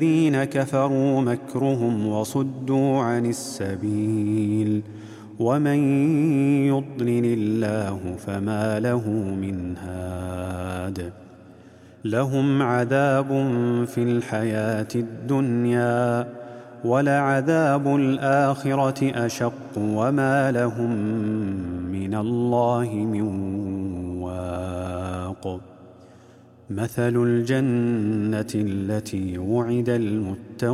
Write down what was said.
الذين كفروا مكرهم وصدوا عن السبيل ومن يضلل الله فما له من هاد لهم عذاب في الحياة الدنيا ولعذاب الآخرة أشق وما لهم من الله من واق مثل الجنة التي وعد المتقون